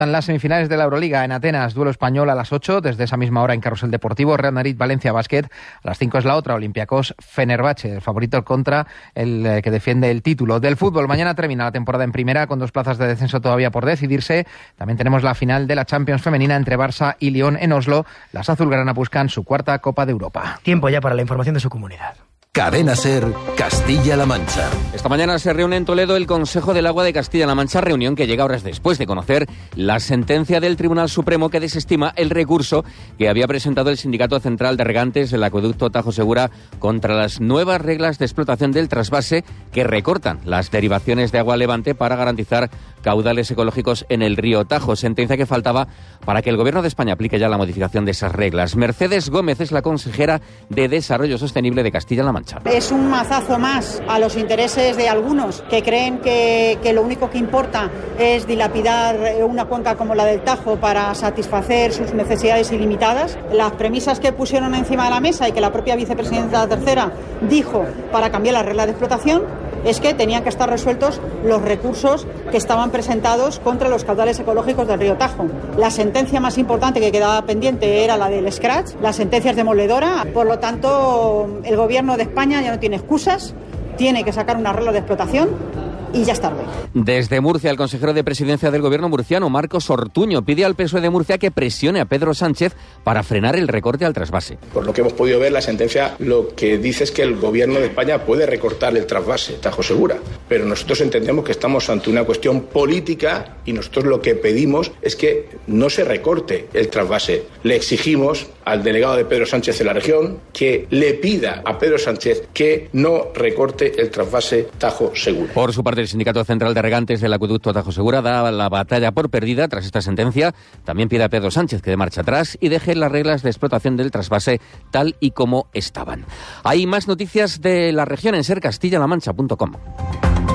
En las semifinales de la Euroliga en Atenas, duelo español a las 8, desde esa misma hora en Carrusel Deportivo, Real Madrid Valencia Basket, a las 5 es la otra, Olympiacos Fenerbahce, el favorito contra el que defiende el título. Del fútbol, mañana termina la temporada en primera con 2 plazas de descenso todavía por decidirse. También tenemos la final de la Champions femenina entre Barça y Lyon en Oslo. Las azulgrana buscan su 4ª Copa de Europa. Tiempo ya para la información de su comunidad. Cadena SER, Castilla-La Mancha. Esta mañana se reúne en Toledo el Consejo del Agua de Castilla-La Mancha, reunión que llega horas después de conocer la sentencia del Tribunal Supremo que desestima el recurso que había presentado el Sindicato Central de Regantes del Acueducto Tajo Segura contra las nuevas reglas de explotación del trasvase que recortan las derivaciones de agua Levante para garantizar caudales ecológicos en el río Tajo. Sentencia que faltaba para que el Gobierno de España aplique ya la modificación de esas reglas. Mercedes Gómez es la consejera de Desarrollo Sostenible de Castilla-La Mancha. Es un mazazo más a los intereses de algunos que creen que lo único que importa es dilapidar una cuenca como la del Tajo para satisfacer sus necesidades ilimitadas. Las premisas que pusieron encima de la mesa y que la propia vicepresidenta tercera dijo para cambiar las reglas de explotación es que tenían que estar resueltos los recursos que estaban presentados contra los caudales ecológicos del río Tajo. La sentencia más importante que quedaba pendiente era la del Scratch, la sentencia es demoledora, por lo tanto el Gobierno de España ya no tiene excusas, tiene que sacar una regla de explotación y ya es tarde. Desde Murcia, el consejero de Presidencia del Gobierno murciano, Marcos Ortuño, pide al PSOE de Murcia que presione a Pedro Sánchez para frenar el recorte al trasvase. Por lo que hemos podido ver, la sentencia lo que dice es que el Gobierno de España puede recortar el trasvase Tajo Segura, pero nosotros entendemos que estamos ante una cuestión política y nosotros lo que pedimos es que no se recorte el trasvase. Le exigimos al delegado de Pedro Sánchez en la región que le pida a Pedro Sánchez que no recorte el trasvase Tajo Segura. Por su parte, el Sindicato Central de Regantes del Acueducto Tajo Segura da la batalla por perdida tras esta sentencia. También pide a Pedro Sánchez que dé marcha atrás y deje las reglas de explotación del trasvase tal y como estaban. Hay más noticias de la región en sercastillalamancha.com.